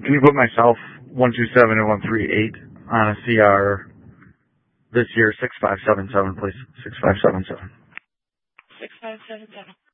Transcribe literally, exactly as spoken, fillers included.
Can you put myself one two seven and one three eight on a C R this year, six five seven seven, please? six five seven seven. six five seven seven.